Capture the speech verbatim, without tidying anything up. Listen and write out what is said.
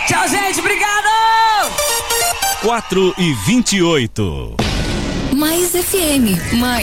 Tchau, gente, obrigado! quatro e vinte e oito. Mais F M, mais